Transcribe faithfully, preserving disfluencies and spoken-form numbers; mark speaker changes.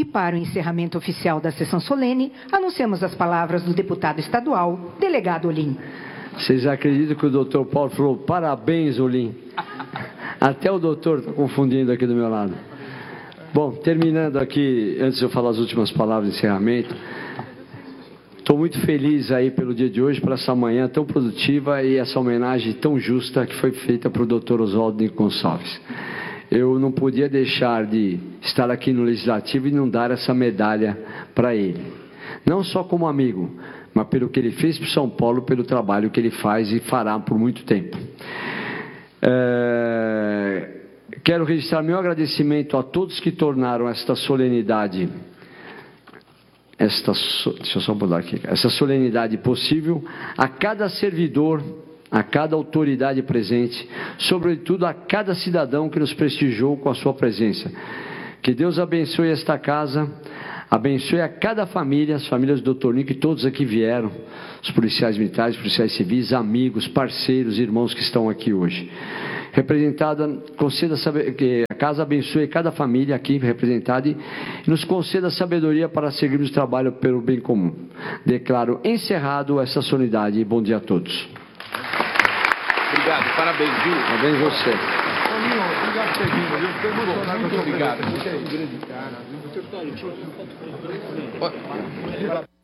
Speaker 1: E para o encerramento oficial da sessão solene, anunciamos as palavras do deputado estadual, delegado Olim.
Speaker 2: Vocês acreditam que o doutor Paulo falou parabéns, Olim? Até o doutor está confundindo aqui do meu lado. Bom, terminando aqui, antes de eu falar as últimas palavras de encerramento, estou muito feliz aí pelo dia de hoje, por essa manhã tão produtiva e essa homenagem tão justa que foi feita para o doutor Oswaldo Gonçalves. Eu não podia deixar de estar aqui no Legislativo e não dar essa medalha para ele. Não só como amigo, mas pelo que ele fez para São Paulo, pelo trabalho que ele faz e fará por muito tempo. É... Quero registrar meu agradecimento a todos que tornaram esta solenidade, esta, deixa eu só mudar aqui, essa solenidade possível, a cada servidor, a cada autoridade presente, sobretudo a cada cidadão que nos prestigiou com a sua presença. Que Deus abençoe esta casa, abençoe a cada família, as famílias do doutor Nico, que todos aqui vieram, os policiais militares, policiais civis, amigos, parceiros, irmãos que estão aqui hoje. Representada, conceda que a casa abençoe cada família aqui representada e nos conceda sabedoria para seguirmos o trabalho pelo bem comum. Declaro encerrado essa solenidade. Bom dia a todos.
Speaker 3: Obrigado, parabéns, viu?
Speaker 2: Parabéns você.
Speaker 3: Obrigado por ter vindo, viu? Foi emocionante. Muito obrigado. Você é um grande cara.